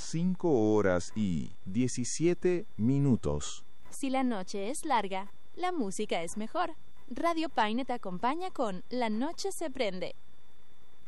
5:17. Si la noche es larga, la música es mejor. Radio Paine te acompaña con La Noche se prende.